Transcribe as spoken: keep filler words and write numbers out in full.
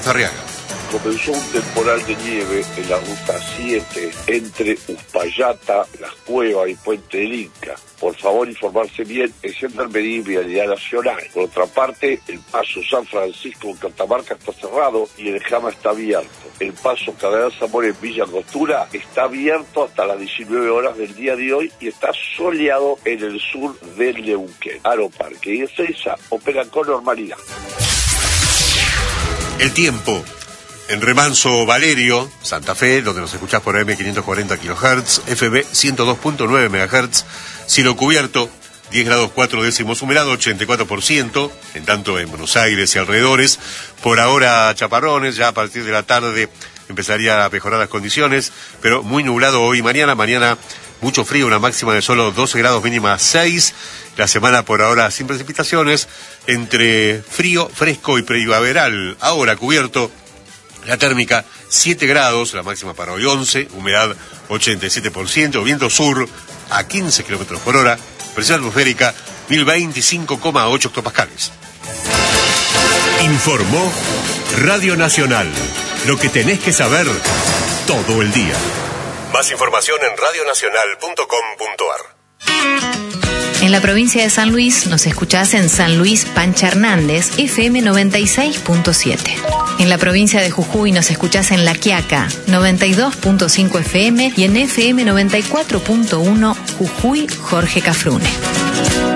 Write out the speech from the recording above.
Arriaga. Comenzó un temporal de nieve en la ruta siete entre Uspallata, Las Cuevas y Puente del Inca. Por favor, informarse bien en Gendarmería y Vialidad Nacional. Por otra parte, el paso San Francisco en Catamarca está cerrado y el Jama está abierto. El paso Cardenal Zamora en Villa Angostura está abierto hasta las diecinueve horas del día de hoy y está soleado en el sur del Neuquén. Aeroparque y Ezeiza operan con normalidad. El tiempo. En Remanso Valerio, Santa Fe, donde nos escuchás por A M quinientos cuarenta kilohertz, F B ciento dos punto nueve megahertz, cielo cubierto, diez grados cuatro décimos, humedad ochenta y cuatro por ciento, en tanto en Buenos Aires y alrededores. Por ahora chaparrones, ya a partir de la tarde empezaría a mejorar las condiciones, pero muy nublado hoy y mañana, mañana mucho frío, una máxima de solo doce grados, mínima seis. La semana por ahora sin precipitaciones, entre frío, fresco y primaveral. Ahora cubierto, la térmica siete grados, la máxima para hoy once, humedad ochenta y siete por ciento, viento sur a quince kilómetros por hora, presión atmosférica mil veinticinco coma ocho hectopascales. Informó Radio Nacional, lo que tenés que saber todo el día. Más información en radio nacional punto com punto ar. En la provincia de San Luis nos escuchás en San Luis Pancha Hernández, F M noventa y seis punto siete. En la provincia de Jujuy nos escuchás en La Quiaca, noventa y dos punto cinco F M y en F M noventa y cuatro punto uno Jujuy Jorge Cafrune.